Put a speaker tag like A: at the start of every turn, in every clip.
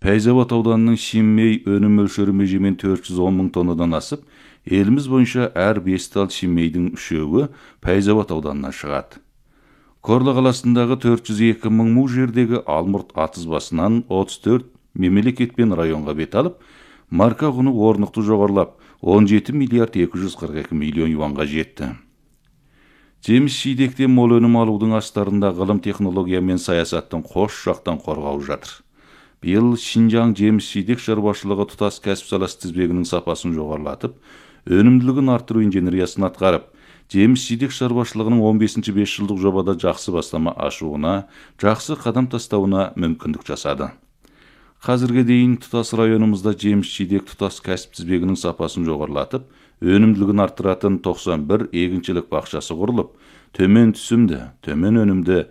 A: Пәйзабат ауданының Шиммей өнім мөлшері межемен 410 мың тоннадан асып, еліміз бойынша әр 5 тал Шиммейдің 3-і Пәйзабат ауданынан шығады. Корла қаласындағы 402 мың му жердегі Алмұрт атызбасынан 34 мемлекет пен районға бет алып, марка құны орнықты жоғарлап, 17 миллиард 242 миллион юанға жетті. Жеміс жидектен мол өнім алудың астарында ғылым, технология мен саясаттың қош жақтан қорғау жатыр. Биыл Шинжаң жеміс жидек шаруашылығы тұтас кәсіп саласы тізбегінің сапасын жоғарлатып, өнімділігін арттыру инженериясын атқарып, жеміс жидек шаруашылығының 15-ші 5 жылдық жобада жақсы бастама ашуына, жақсы қадам тастауына мүмкіндік жасады. Қазірге дейін тұтас районымызда жеміс жидек тұтас кәсіп тізбегінің сапасын жоғарлатып, өнімділігін арттыратын 91 егіншілік бақшасы құрылып, төмен түсімді, төмен өнімді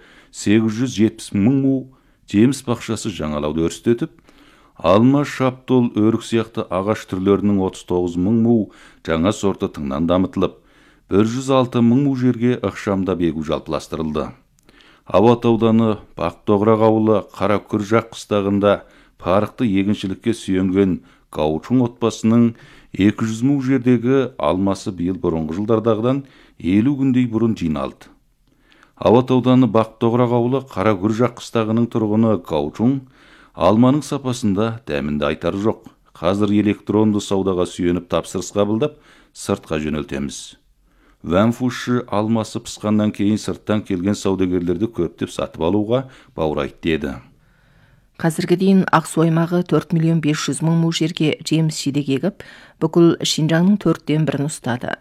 A: 870 мың му жеміс бақшасы жаңалауды өрістетіп, алма, шаптол, өрік сияқты ағаш түрлерінің 39 мың му жаңа сорты тыңнан дамытылып, 106 мың му жерге ықшамда бегу жалпыластырылды. Абат ауданы Бақтоғырақ ауылы Қаракүржақ қыстағында парықты егіншілікке сүйенген Каучун отбасының 200 мың жердегі алмасы биыл бұрынғы жылдардағыдан 50 күндей бұрын жиналды. Абат ауданы Бақтоғырақ ауылы Қаракүржақ қыстағының тұрғыны Каучун алманың сапасында дәмінде айтары жоқ. Қазір электронды саудаға сүйеніп тапсырыс қабылдап, сыртқа жөнелтеміз. Ванфуши алмасы пысқаннан кейін сырттан келген саудагерлерді көптеп сатып алуға баурайды деді.
B: Қазірге дейін Ақсу аймағы 4 миллион 500 мың му жерге жеміс жидек егіп, бүкіл Шинжаңның 4/1 ұстады.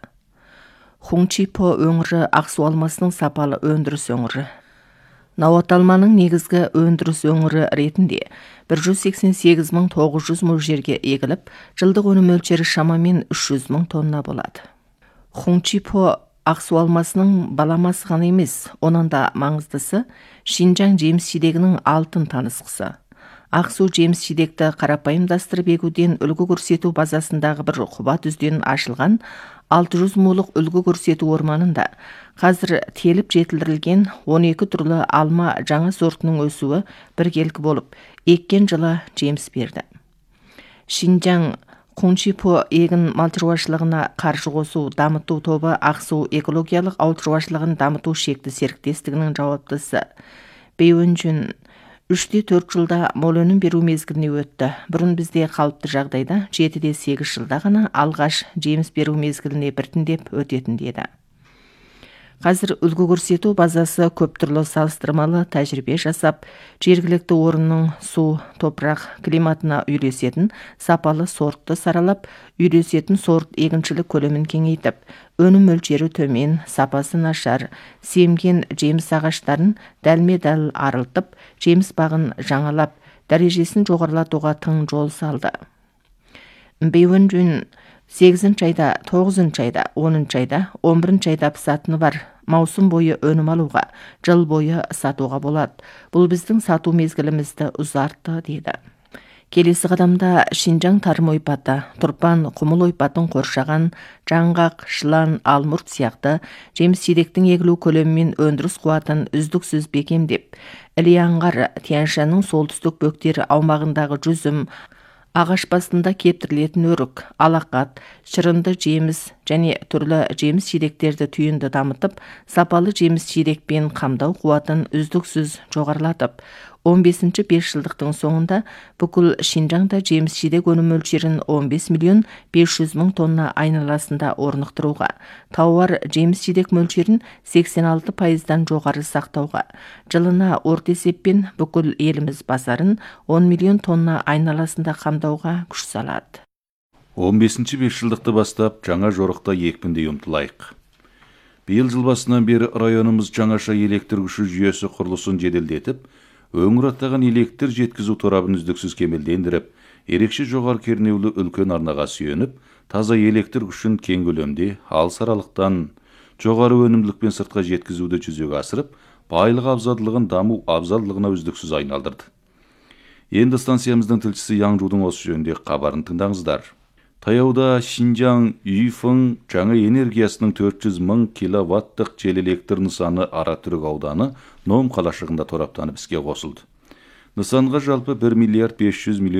B: Хуңчипо өңірі Ақсу алмасының сапалы өндіріс өңірі. Науат алманың негізгі өндіріс өңірі ретінде 188 мың 900 му жерге егіліп, жылдық өнім мөлшері шамамен 300 мың тонна болады. Хуңчипо Ақсу алмасының баламасы ғана емес, онан да маңыздысы Шинжаң жеміс жидегінің алтын танысқысы. Ақсу жеміс жидекті қарапайымдастырып егуден үлгі көрсету базасындағы бір құба түзден ашылған 600 мулық үлгі көрсету орманында қазір теліп жетілдірілген 12 түрлі алма жаңа сортының өсуі біркелкі болып, еккен жылы жеміс берді. Шинжаң Хуңчипо егін мал шаруашылығына қаржы қосу дамыту тобы Ақсу экологиялық ауыл шаруашылығын дамыту шекті серіктестігінің жауаптысы Бейөнжүн 3-4 жылда мол өнім беру мезгіліне өтті. Бұрын бізде қалыпты жағдайда 7-8 жылда ғана алғаш жеміс беру мезгіліне біртіндеп өтетін деді. Қазір үлгі көрсету базасы көп түрлі салыстырмалы тәжірибе жасап, жергілікті орынның су, топырақ, климатына үйлесетін сапалы сортты саралап, үйлесетін сорт егіншілік көлемін кеңейтіп, өнім мөлшері төмен, сапасы нашар, семген жеміс ағаштарын дәлме-дәл арылтып, жеміс бағын жаңалап, дәрежесін жоғарылатуға тың жол салды. Бейөнжүн 8 айда, 9 айда, 10 айда, 11 айда пысатыны бар. Маусым бойы өнім алуға, жыл бойы сатуға болады. Бұл біздің сату мезгілімізді ұзартты деді. Келесі қадамда Шинжаң тарым ойпаты, Тұрпан, Құмыл ойпатын қоршаған жаңғақ, шылан, алмұрт сияқты жеміс жидектің егілу көлемі мен өндіріс қуатын үздіксіз бекемдеп, Іле-Аңғар, Тянь-Шаньның солтүстік бөктері аумағындағы жүзім, ағаш басында кептірілетін өрік, алақат, шырынды жеміс және түрлі жеміс жидектерді түйінді дамытып, сапалы жеміс жидекпен қамдау қуатын үздіксіз жоғарылатып, 15-ші 5 жылдықтың соңында бүкіл Шинжаңда жеміс жидек өнім мөлшерін 15 миллион 500 мың тонна айналасында орнықтыруға, тауар жеміс жидек мөлшерін 86%-дан жоғары сақтауға, жылына орта есеппен бүкіл еліміз базарын 10 миллион тонна айналасында қамдауға күш салады.
A: 15-ші 5 жылдықты бастап жаңа жорықта екпіндей ұмтылайық. Биыл жыл басынан бері районымыз жаңаша электр күші жүйесі құрылысын жеделдетіп, өңір аттаған электр жеткізу торабын үздіксіз кемелдендіріп, ерекше жоғары кернеулі үлкен арнаға сүйеніп, таза электр күшін кең көлемде алыс аралықтан жоғары өнімділікпен сыртқа жеткізуді жүзеге асырып, байлық абзалдылығын даму абзалдылығына үздіксіз айналдырды. Енді станциямыздың тілшісі Яңжудың осы жөнінде хабарын тыңдаңыздар. Таяуда Шинжаң Юйфың жаңа энергиясының 400 мың киловаттық жел электр нысаны Аратүрік ауданы Ном қалашығында тораптанып іске қосылды. Нысанға жалпы 1 миллиард 500 миллион